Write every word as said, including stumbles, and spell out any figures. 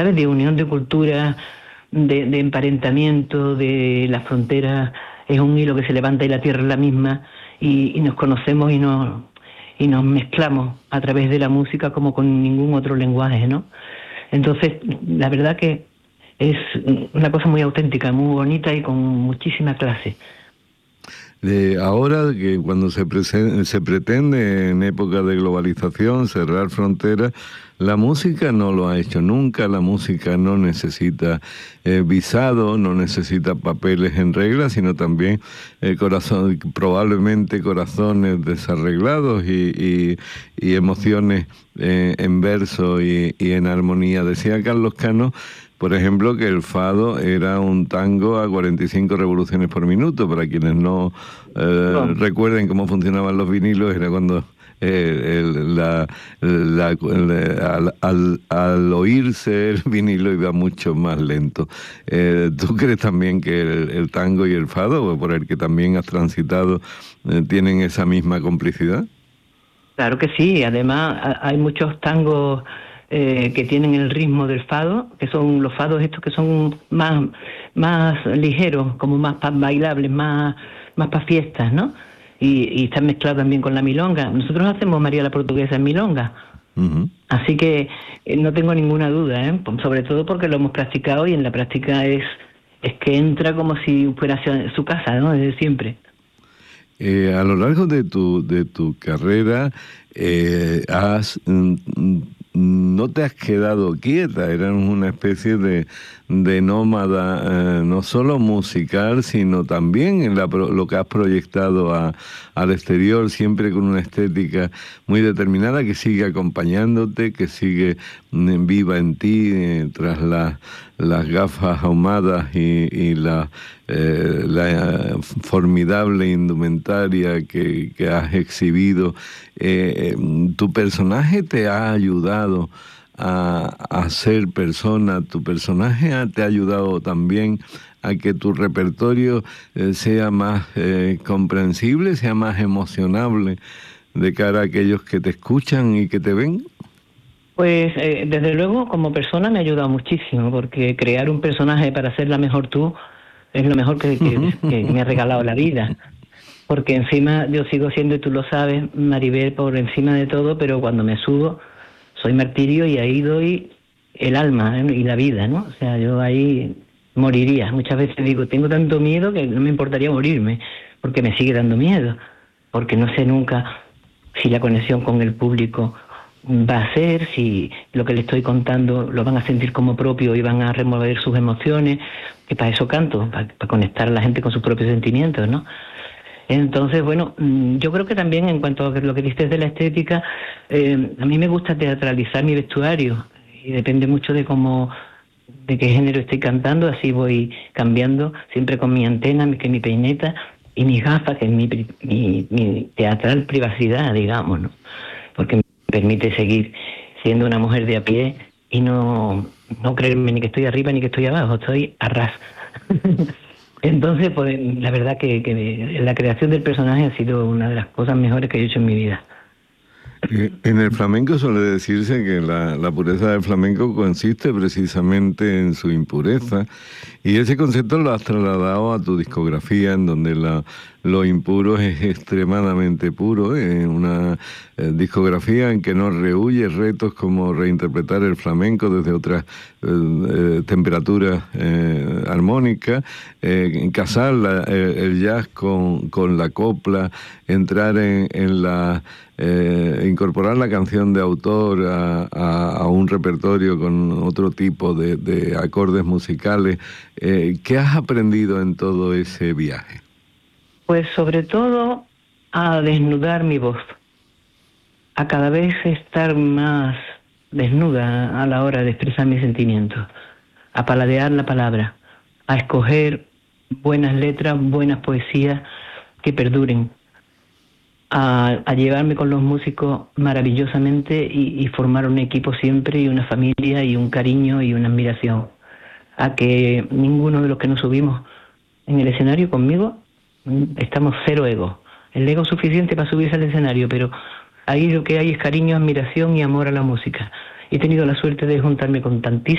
¿sabes?, de unión de culturas, de, de emparentamiento, de las fronteras, es un hilo que se levanta y la tierra es la misma, y, y nos conocemos y nos, y nos mezclamos a través de la música como con ningún otro lenguaje, ¿no? Entonces, la verdad que es una cosa muy auténtica, muy bonita y con muchísima clase. De ahora que cuando se, prese- se pretende en época de globalización cerrar fronteras, la música no lo ha hecho nunca. La música no necesita eh, visado, no necesita papeles en regla, sino también eh, corazón, probablemente corazones desarreglados y, y, y emociones eh, en verso y, y en armonía. Decía Carlos Cano, por ejemplo, que el fado era un tango a cuarenta y cinco revoluciones por minuto. Para quienes no eh, No. recuerden cómo funcionaban los vinilos, era cuando eh, el, la, la, la, al, al, al oírse el vinilo iba mucho más lento. Eh, ¿Tú crees también que el, el tango y el fado, por el que también has transitado, eh, tienen esa misma complicidad? Claro que sí, además a- hay muchos tangos eh, que tienen el ritmo del fado, que son los fados estos que son más, más ligeros, como más pa- bailables, más, más para fiestas, ¿no? Y, y están mezclados también con la milonga. Nosotros hacemos María la Portuguesa en milonga, Uh-huh. así que eh, no tengo ninguna duda, ¿eh? Por- sobre todo porque lo hemos practicado y en la práctica es, es que entra como si fuera hacia su casa, ¿no? Desde siempre. Eh, a lo largo de tu, de tu carrera, eh, has, mm, mm, no te has quedado quieta, eras una especie de, de nómada, eh, no solo musical, sino también en la, pro- lo que has proyectado a, al exterior, siempre con una estética muy determinada que sigue acompañándote, que sigue mm, viva en ti, eh, tras la- las gafas ahumadas y, y la, eh, la formidable indumentaria que, que has exhibido. Eh, tu personaje te ha ayudado a, a ser persona, tu personaje ha- te ha ayudado también a que tu repertorio eh, sea más eh, comprensible, sea más emocionable de cara a aquellos que te escuchan y que te ven. Pues eh, desde luego como persona me ha ayudado muchísimo, porque crear un personaje para ser la mejor tú es lo mejor que, que, que me ha regalado la vida. Porque encima yo sigo siendo, y tú lo sabes, Maribel, por encima de todo, pero cuando me subo soy martirio y ahí doy el alma, ¿eh?, y la vida, ¿no? O sea, yo ahí moriría. Muchas veces digo, tengo tanto miedo que no me importaría morirme, porque me sigue dando miedo, porque no sé nunca si la conexión con el público va a ser, si lo que le estoy contando lo van a sentir como propio y van a remover sus emociones, que para eso canto, para, para conectar a la gente con sus propios sentimientos, ¿no? Entonces, bueno, mm, yo creo que también en cuanto a lo que dices de la estética, eh, a mí me gusta teatralizar mi vestuario y depende mucho de cómo, de qué género estoy cantando, así voy cambiando, siempre con mi antena, mi- que mi peineta y mis gafas, que es mi, pri- mi, mi teatral privacidad, digamos, ¿no? Porque me permite seguir siendo una mujer de a pie y no, no creerme ni que estoy arriba ni que estoy abajo, estoy a ras. Entonces, pues la verdad que, que la creación del personaje ha sido una de las cosas mejores que he hecho en mi vida. Eh, En el flamenco suele decirse que la, la pureza del flamenco consiste precisamente en su impureza, y ese concepto lo has trasladado a tu discografía, en donde la, lo impuro es extremadamente puro, en una eh, discografía en que no rehúye retos como reinterpretar el flamenco desde otras eh, eh, temperaturas eh, armónicas, eh, casar la- el, el jazz con, con la copla, entrar en, en la... Eh, incorporar la canción de autor a, a, a un repertorio con otro tipo de, de acordes musicales. Eh, ¿Qué has aprendido en todo ese viaje? Pues sobre todo a desnudar mi voz, a cada vez estar más desnuda a la hora de expresar mis sentimientos, a paladear la palabra, a escoger buenas letras, buenas poesías que perduren, a, a llevarme con los músicos maravillosamente y, y formar un equipo siempre y una familia y un cariño y una admiración, a que ninguno de los que nos subimos en el escenario conmigo mm, estamos cero ego. El ego es suficiente para subirse al escenario, pero ahí lo que hay es cariño, admiración y amor a la música. He tenido la suerte de juntarme con tantísimos